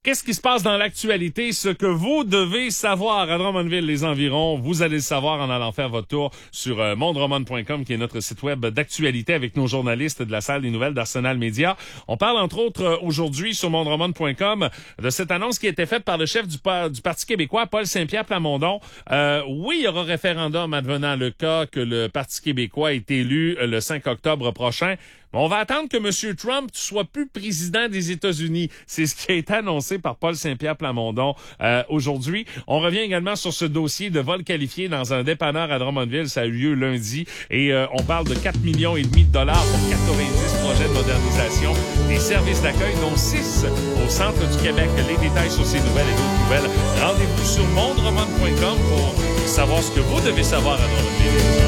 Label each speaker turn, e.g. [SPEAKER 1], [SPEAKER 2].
[SPEAKER 1] Qu'est-ce qui se passe dans l'actualité? Ce que vous devez savoir à Drummondville, les environs, vous allez le savoir en allant faire votre tour sur mondroman.com, qui est notre site web d'actualité avec nos journalistes de la salle des nouvelles d'Arsenal Média. On parle entre autres aujourd'hui sur mondroman.com de cette annonce qui a été faite par le chef du Parti québécois, Paul Saint-Pierre Plamondon. Oui, il y aura référendum advenant le cas que le Parti québécois est élu le 5 octobre prochain. On va attendre que M. Trump soit plus président des États-Unis. C'est ce qui a été annoncé par Paul Saint-Pierre Plamondon aujourd'hui. On revient également sur ce dossier de vol qualifié dans un dépanneur à Drummondville. Ça a eu lieu lundi. Et on parle de 4,5 millions de dollars pour 90 projets de modernisation des services d'accueil, dont 6 au centre du Québec. Les détails sur ces nouvelles et d'autres nouvelles, rendez-vous sur mondroman.com pour savoir ce que vous devez savoir à Drummondville.